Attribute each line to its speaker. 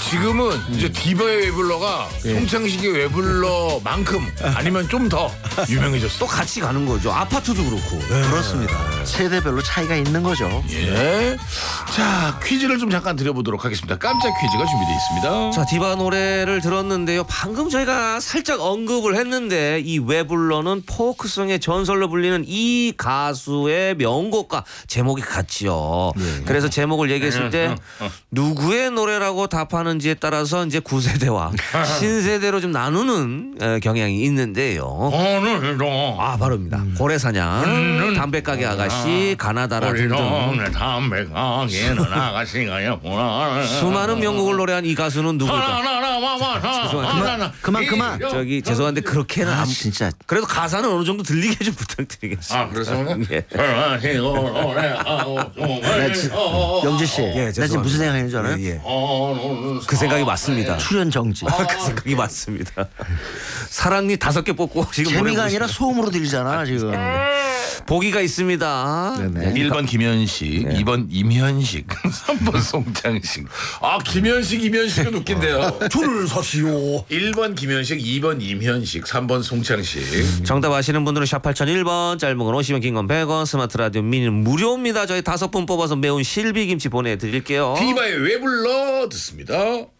Speaker 1: 지금은 이제 디바의 외불러가 송창식의 외불러만큼 아니면 좀 더 유명해졌어.
Speaker 2: 또 같이 가는 거죠. 아파트도 그렇고.
Speaker 3: 그렇습니다. 세대별로 차이가 있는 거죠.
Speaker 1: 예. 자, 퀴즈를 좀 잠깐 드려보도록 하겠습니다. 깜짝 퀴즈가 준비되어 있습니다.
Speaker 2: 자, 디바 노래를 들었는데요. 방금 저희가 살짝 언급을 했는데 이 외불러는 포크송의 전설로 불리는 이 가수의 명곡과 제목이 같지요. 그래서 제목을 얘기했을 때 누구의 노래라고 답하는지에 따라서 이제 구세대와 신세대로 좀 나누는 경향이 있는데요.
Speaker 1: 오늘도
Speaker 2: 아, 바로입니다. 고래사냥, 담배가게 아가씨, 가나다라 등등
Speaker 1: 담배 가게는 아가씨가 예쁘나.
Speaker 2: 수많은 명곡을 노래한 이 가수는 누굴까?
Speaker 3: 그만.
Speaker 2: 저기 죄송한데 그렇게는
Speaker 3: 아, 진짜.
Speaker 2: 그래도 가사는 어느 정도 들리게 좀 부탁드리겠습니다.
Speaker 1: 아, 그렇습니까?
Speaker 2: 예.
Speaker 3: 영재 씨, 나 지금
Speaker 2: 죄송합니다.
Speaker 3: 무슨 생각하는 줄 알아요?
Speaker 2: 예, 예. 그 생각이 맞습니다.
Speaker 3: 출연 정지.
Speaker 2: 그 생각이 맞습니다. 사랑니 5개 뽑고 지금 노래
Speaker 3: 재미가
Speaker 2: 부르시네.
Speaker 3: 아니라 소음으로 들리잖아 지금.
Speaker 2: 보기가 있습니다.
Speaker 3: 네네.
Speaker 1: 1번 김현식, 2번 임현식, 3번 송창식. 아, 김현식은 웃긴데요.
Speaker 3: 줄을 서시오.
Speaker 1: 1번 김현식, 2번 임현식, 3번 송창식.
Speaker 2: 정답 아시는 분들은 샵 8001번, 짧은 건 50원, 긴 건 100원, 스마트 라디오 미니는 무료입니다. 저희 5분 뽑아서 매운 실비김치 보내드릴게요.
Speaker 1: 디바의 왜 불러 듣습니다.